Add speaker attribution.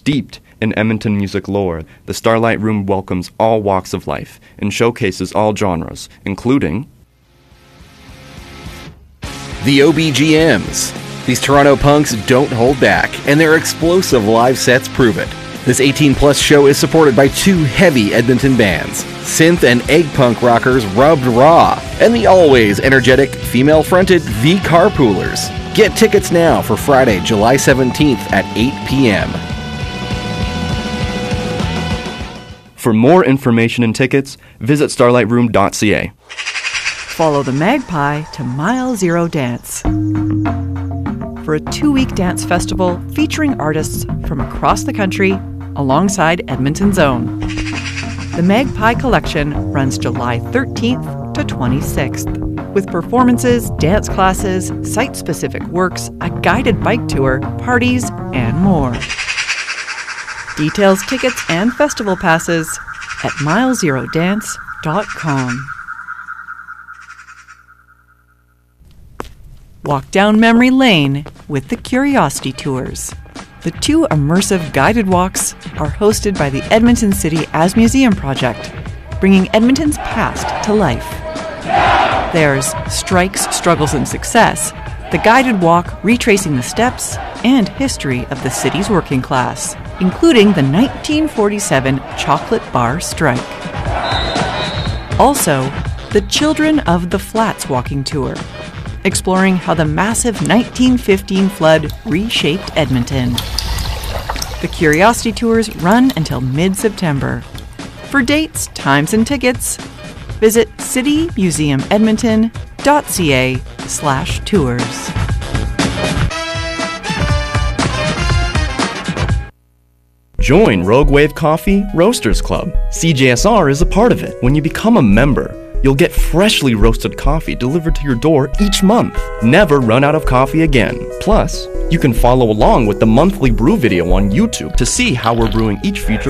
Speaker 1: Steeped in Edmonton music lore, the Starlight Room welcomes all walks of life and showcases all genres, including
Speaker 2: the OBGMs. These Toronto punks don't hold back, and their explosive live sets prove it. This 18-plus show is supported by two heavy Edmonton bands, synth and egg punk rockers Rubbed Raw, and the always energetic, female-fronted The Carpoolers. Get tickets now for Friday, July 17th at 8 p.m.
Speaker 1: For more information and tickets, visit starlightroom.ca.
Speaker 3: Follow the Magpie to Mile Zero Dance for a 2-week dance festival featuring artists from across the country alongside Edmonton's own. The Magpie Collection runs July 13th to 26th with performances, dance classes, site-specific works, a guided bike tour, parties, and more. Details, tickets, and festival passes at milezerodance.com. Walk down memory lane with the Curiosity Tours. The 2 immersive guided walks are hosted by the Edmonton City as Museum Project, bringing Edmonton's past to life. There's Strikes, Struggles, and Success, the guided walk retracing the steps and history of the city's working class, including the 1947 chocolate bar strike. Also, the Children of the Flats walking tour, exploring how the massive 1915 flood reshaped Edmonton. The Curiosity Tours run until mid-September. For dates, times, and tickets, visit citymuseumedmonton.ca/tours.
Speaker 1: Join Rogue Wave Coffee Roasters Club. CJSR is a part of it. When you become a member, you'll get freshly roasted coffee delivered to your door each month. Never run out of coffee again. Plus, you can follow along with the monthly brew video on YouTube to see how we're brewing each featured